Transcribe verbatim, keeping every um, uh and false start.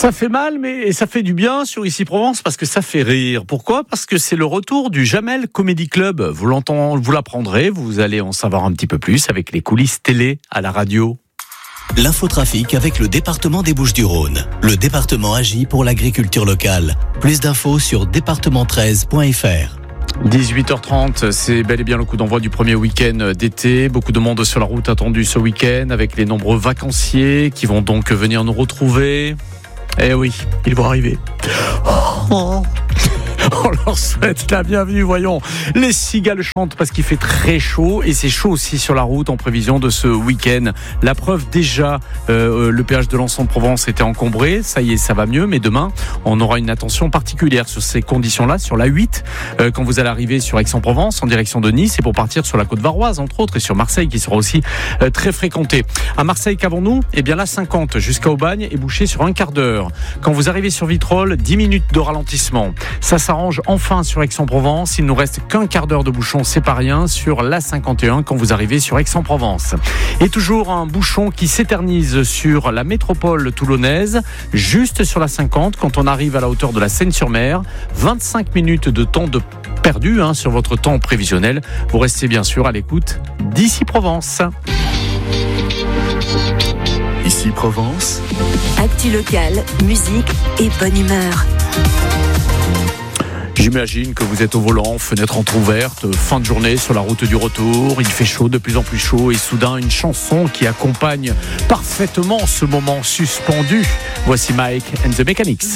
Ça fait mal, mais ça fait du bien sur Ici Provence parce que ça fait rire. Pourquoi ? Parce que c'est le retour du Jamel Comedy Club. Vous l'entendez, vous l'apprendrez, vous allez en savoir un petit peu plus avec les coulisses télé à la radio. L'infotrafic avec le département des Bouches-du-Rhône. Le département agit pour l'agriculture locale. Plus d'infos sur département treize point f r. dix-huit heures trente, c'est bel et bien le coup d'envoi du premier week-end d'été. Beaucoup de monde sur la route attendu ce week-end avec les nombreux vacanciers qui vont donc venir nous retrouver. Eh oui, ils vont arriver. Oh. On leur souhaite la bienvenue, voyons. Les cigales chantent parce qu'il fait très chaud et c'est chaud aussi sur la route en prévision de ce week-end. La preuve déjà, euh, le péage de Lançon-de-Provence était encombré, ça y est, ça va mieux, mais demain, on aura une attention particulière sur ces conditions-là, sur l'A huit, euh, quand vous allez arriver sur Aix-en-Provence en direction de Nice et pour partir sur la côte varoise, entre autres, et sur Marseille qui sera aussi euh, très fréquentée. À Marseille, qu'avons-nous ? Eh bien, la cinquante jusqu'à Aubagne est bouchée sur un quart d'heure. Quand vous arrivez sur Vitrolles, dix minutes de ralentissement. Ça s'arrange enfin sur Aix-en-Provence. Il ne nous reste qu'un quart d'heure de bouchon, c'est pas rien, sur la cinquante et un quand vous arrivez sur Aix-en-Provence. Et toujours un bouchon qui s'éternise sur la métropole toulonnaise, juste sur la cinquante quand on arrive à la hauteur de la Seine-sur-Mer. vingt-cinq minutes de temps de perdu hein, sur votre temps prévisionnel. Vous restez bien sûr à l'écoute d'Ici Provence. Ici Provence. Actu locale, musique et bonne humeur. J'imagine que vous êtes au volant, fenêtre entrouverte, fin de journée sur la route du retour. Il fait chaud, de plus en plus chaud et soudain une chanson qui accompagne parfaitement ce moment suspendu. Voici Mike and the Mechanics.